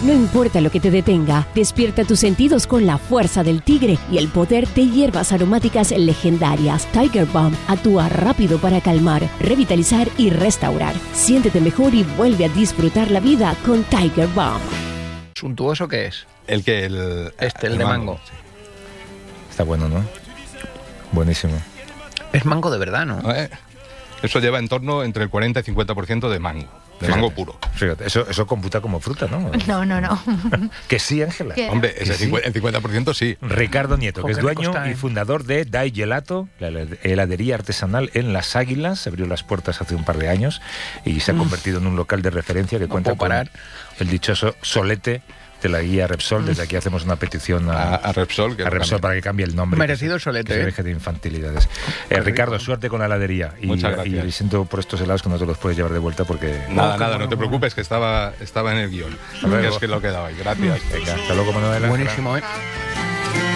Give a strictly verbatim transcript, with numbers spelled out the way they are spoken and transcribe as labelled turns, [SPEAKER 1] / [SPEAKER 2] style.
[SPEAKER 1] No importa lo que te detenga, despierta tus sentidos con la fuerza del tigre y el poder de hierbas aromáticas legendarias. Tiger Balm actúa rápido para calmar, revitalizar y restaurar. Siéntete mejor y vuelve a disfrutar la vida con Tiger Balm.
[SPEAKER 2] ¿Suntuoso qué es?
[SPEAKER 3] ¿El que El,
[SPEAKER 2] este, el, el de mango. mango.
[SPEAKER 4] Sí. Está bueno, ¿no? Buenísimo.
[SPEAKER 2] Es mango de verdad, ¿no?
[SPEAKER 3] ¿Eh? Eso lleva en torno entre el cuarenta y cincuenta por ciento de mango. De
[SPEAKER 4] fíjate,
[SPEAKER 3] mango puro.
[SPEAKER 4] Fíjate, eso, eso computa como fruta, ¿no?
[SPEAKER 5] No, no, no.
[SPEAKER 4] Que sí, Ángela.
[SPEAKER 3] Hombre, ese
[SPEAKER 4] sí?
[SPEAKER 3] El cincuenta por ciento sí.
[SPEAKER 4] Ricardo Nieto,
[SPEAKER 2] Oh,
[SPEAKER 4] que es dueño
[SPEAKER 2] está, ¿eh?
[SPEAKER 4] y fundador de Dai Gelato, la heladería artesanal en Las Águilas. Se abrió las puertas hace un par de años y se ha convertido en un local de referencia que
[SPEAKER 2] no
[SPEAKER 4] cuenta
[SPEAKER 2] puedo parar.
[SPEAKER 4] con el dichoso solete de la guía Repsol. Desde aquí hacemos una petición a,
[SPEAKER 3] a, a Repsol, que
[SPEAKER 4] a Repsol para que cambie el nombre.
[SPEAKER 2] Merecido el solete.
[SPEAKER 4] Que se deje de infantilidades. Eh, Ricardo, suerte con la heladería. Y,
[SPEAKER 3] Muchas gracias.
[SPEAKER 4] Y siento por estos helados que no te los puedes llevar de vuelta porque...
[SPEAKER 3] Nada, nada, no te preocupes, que estaba, estaba en el guión. Que es que lo he quedado ahí. Gracias.
[SPEAKER 4] Venga, hasta luego, Manuela.
[SPEAKER 2] Buenísimo, ¿eh?